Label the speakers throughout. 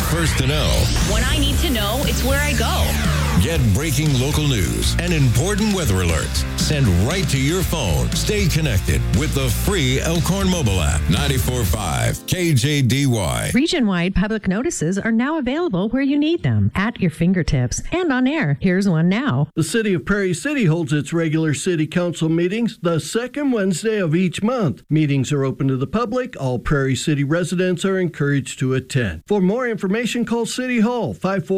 Speaker 1: first to know.
Speaker 2: When I need to know, it's where I go.
Speaker 1: Get breaking local news and important weather alerts sent right to your phone. Stay connected with the free Elkhorn mobile app. 94.5 KJDY.
Speaker 3: Region-wide public notices are now available where you need them, at your fingertips and on air. Here's one now.
Speaker 4: The City of Prairie City holds its regular City Council meetings the second Wednesday of each month. Meetings are open to the public. All Prairie City residents are encouraged to attend. For more information, call City Hall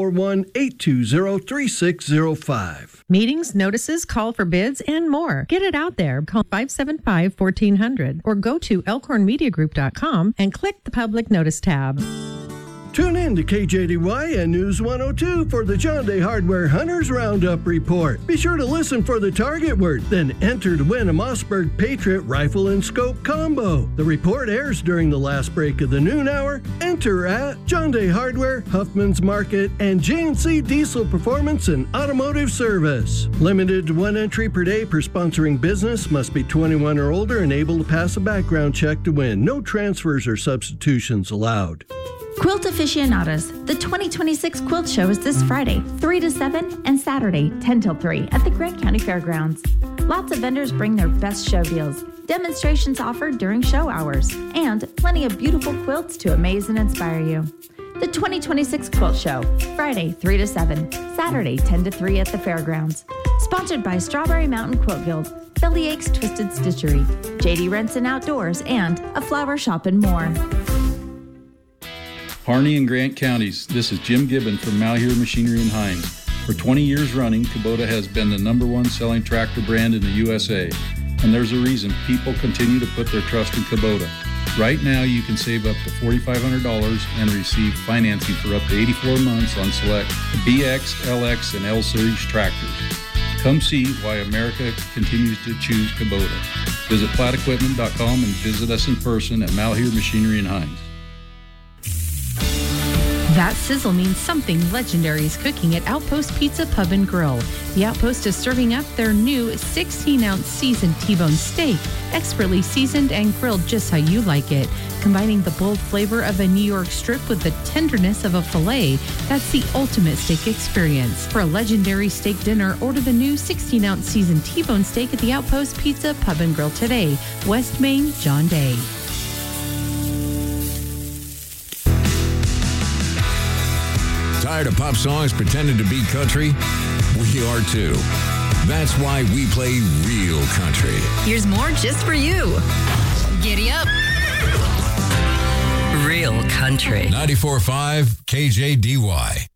Speaker 4: 541-820-3605.
Speaker 3: Meetings, notices, call for bids, and more. Get it out there. Call 575-1400 or go to elkhornmediagroup.com and click the Public Notice tab.
Speaker 4: Tune in to KJDY and News 102 for the John Day Hardware Hunters Roundup Report. Be sure to listen for the target word, then enter to win a Mossberg Patriot Rifle and Scope Combo. The report airs during the last break of the noon hour. Enter at John Day Hardware, Huffman's Market, and J&C Diesel Performance and Automotive Service. Limited to one entry per day per sponsoring business. Must be 21 or older and able to pass a background check to win. No transfers or substitutions allowed.
Speaker 5: Quilt Aficionados. The 2026 Quilt Show is this Friday, 3 to 7, and Saturday, 10 till 3 at the Grant County Fairgrounds. Lots of vendors bring their best show deals, demonstrations offered during show hours, and plenty of beautiful quilts to amaze and inspire you. The 2026 Quilt Show, Friday, 3 to 7, Saturday, 10 to 3 at the Fairgrounds. Sponsored by Strawberry Mountain Quilt Guild, Bellyache's Twisted Stitchery, JD Renson Outdoors, and A Flower Shop and more.
Speaker 6: Harney and Grant Counties, this is Jim Gibbon from Malheur Machinery and Hines. For 20 years running, Kubota has been the #1 selling tractor brand in the USA. And there's a reason people continue to put their trust in Kubota. Right now, you can save up to $4,500 and receive financing for up to 84 months on select BX, LX, and L Series tractors. Come see why America continues to choose Kubota. Visit PlattEquipment.com and visit us in person at Malheur Machinery and Hines.
Speaker 7: That sizzle means something legendary is cooking at Outpost Pizza Pub and Grill. The Outpost is serving up their new 16-ounce seasoned T-bone steak, expertly seasoned and grilled just how you like it. Combining the bold flavor of a New York strip with the tenderness of a filet, that's the ultimate steak experience. For a legendary steak dinner, order the new 16-ounce seasoned T-bone steak at the Outpost Pizza Pub and Grill today. West Main, John Day.
Speaker 1: Tired of pop songs pretending to be country? We are too. That's why we play real country.
Speaker 2: Here's more just for you. Giddy up. Real country.
Speaker 1: 94.5 KJDY.